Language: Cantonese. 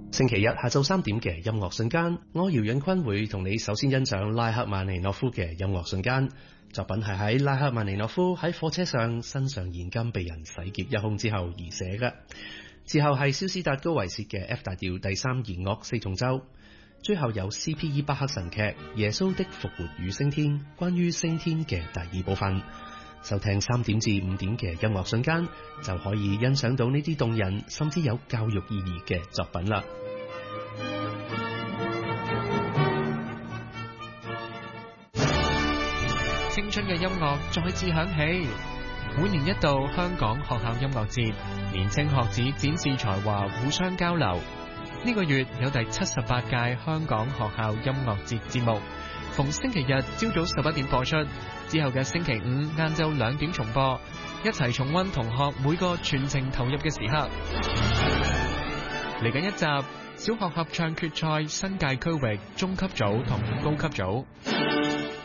星期日下晝3點嘅音樂瞬間，我姚允坤會同你首先欣賞拉赫曼尼諾夫嘅音樂瞬間。作品係喺拉赫曼尼諾夫喺火車上身上現金被人洗劫一空之後而寫嘅。之後係肖斯達高維契嘅 F 大調第3弦樂4重奏，最後有 C.P.E. 巴克神劇《耶穌的復活與升天》關於升天嘅第2部分。收聽3點至5點嘅音樂瞬間，就可以欣賞到呢啲動人甚至有教育意義嘅作品啦。 青春嘅音樂再次響起，每年一度香港學校音樂節，年青學子展示才華，互相交流。呢個月有第78屆香港學校音樂節節目，逢星期日朝早11點播出，之後嘅星期五晏晝2點重播，一齊重溫同學每個全程投入嘅時刻。嚟緊一集小學合唱決賽新界區域中級組同高級組。